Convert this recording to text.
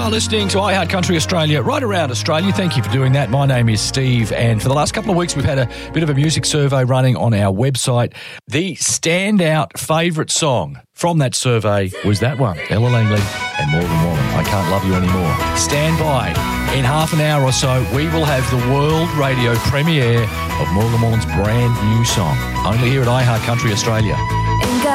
are listening to iHeart Country Australia, right around Australia. Thank you for doing that. My name is Steve, and for the last couple of weeks, we've had a bit of a music survey running on our website. The standout favourite song from that survey was that one, Ella Langley and Morgan Wallen, I Can't Love You Anymore. Stand by. In half an hour or so, we will have the world radio premiere of Morgan Wallen's brand new song, only here at iHeart Country Australia.